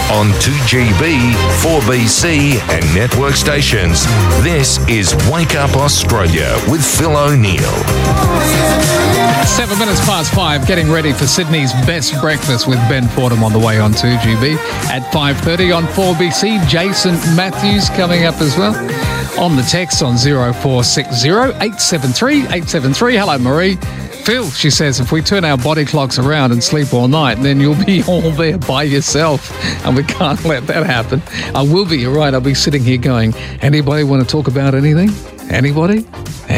on 2GB, 4BC and network stations. This is Wake Up Australia with Phil O'Neill. 7 minutes past 5, getting ready for Sydney's best breakfast with Ben Fordham on the way on 2GB. At 5:30 on 4BC, Jason Matthews coming up as well. On the text on 0460 873 873. Hello, Marie. Phil, she says, if we turn our body clocks around and sleep all night, then you'll be all there by yourself. And we can't let that happen. I will be, you're right. I'll be sitting here going, anybody want to talk about anything? Anybody?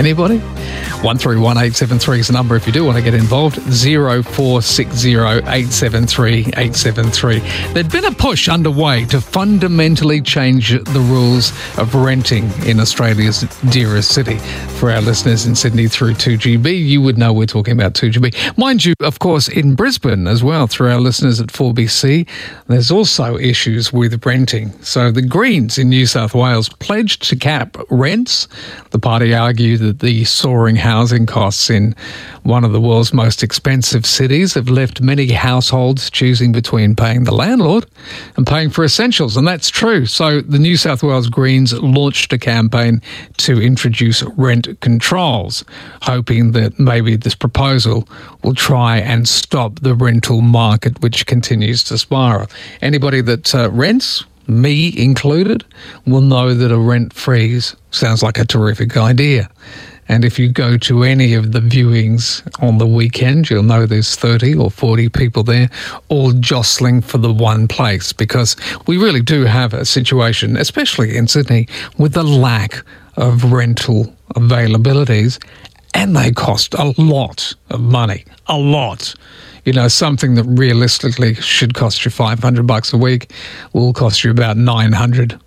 131873 is the number if you do want to get involved. 0460 873 873. There'd been a push underway to fundamentally change the rules of renting in Australia's dearest city. For our listeners in Sydney through 2GB, you would know we're talking about 2GB. Mind you, of course, in Brisbane as well, through our listeners at 4BC, there's also issues with renting. So the Greens in New South Wales pledged to cap rents. The party argued that the soaring housing costs in one of the world's most expensive cities have left many households choosing between paying the landlord and paying for essentials. And that's true. So the New South Wales Greens launched a campaign to introduce rent controls, hoping that maybe this proposal will try and stop the rental market, which continues to spiral. Anybody that rents, me included, will know that a rent freeze sounds like a terrific idea. And if you go to any of the viewings on the weekend, you'll know there's 30 or 40 people there, all jostling for the one place, because we really do have a situation, especially in Sydney, with the lack of rental availabilities, and they cost a lot of money, a lot. You know, something that realistically should cost you $500 a week will cost you about $950.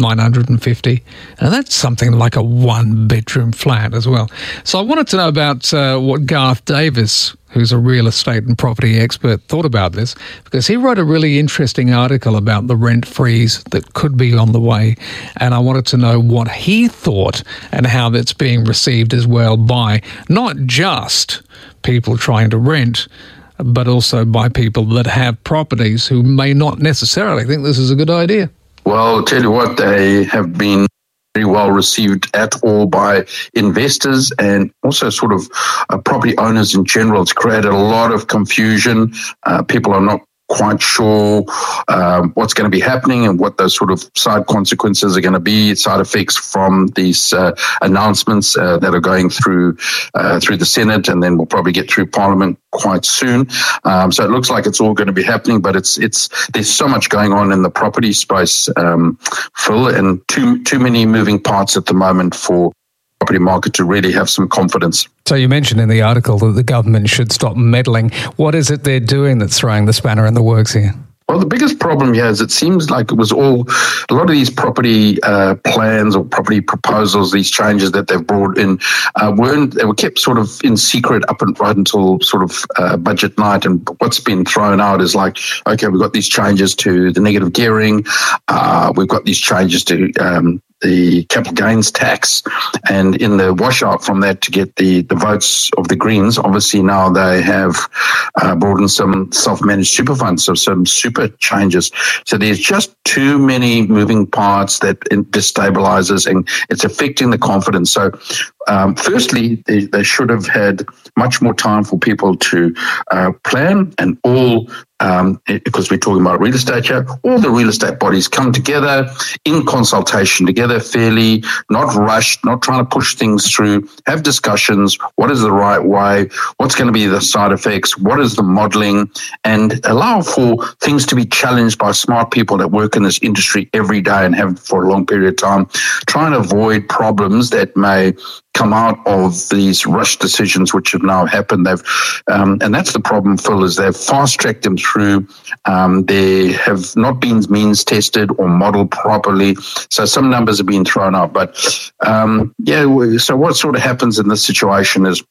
And that's something like a one-bedroom flat as well. So I wanted to know about what Garth Davis, who's a real estate and property expert, thought about this, because he wrote a really interesting article about the rent freeze that could be on the way. And I wanted to know what he thought and how that's being received as well by not just people trying to rent, but also by people that have properties who may not necessarily think this is a good idea. Well, I'll tell you what, they have been very well received at all by investors and also sort of property owners in general. It's created a lot of confusion. People are not quite sure what's going to be happening and what those sort of side consequences are going to be, side effects from these announcements that are going through the Senate, and then we'll probably get through Parliament quite soon. So it looks like it's all going to be happening, but there's so much going on in the property space, Phil, and too many moving parts at the moment for property market to really have some confidence. So you mentioned in the article that the government should stop meddling. What is it they're doing that's throwing the spanner in the works here? Well, the biggest problem here is it seems like it was a lot of these property plans or property proposals, these changes that they've brought in, they were kept sort of in secret up and right until sort of budget night. And what's been thrown out is like, okay, we've got these changes to the negative gearing, we've got these changes to the capital gains tax, and in the washout from that to get the votes of the Greens, obviously now they have brought in some self-managed super funds, so some super changes. So there's just too many moving parts that destabilizes, and it's affecting the confidence. So firstly, they should have had much more time for people to plan, and all because we're talking about real estate here, all the real estate bodies come together in consultation together fairly, not rushed, not trying to push things through, have discussions, what is the right way, what's going to be the side effects, what is the modelling, and allow for things to be challenged by smart people that work in this industry every day and have for a long period of time, trying to avoid problems that may come out of these rush decisions which have now happened. They've, and that's the problem, Phil, is they've fast-tracked them through. They have not been means tested or modelled properly. So some numbers have been thrown out. But so what sort of happens in this situation is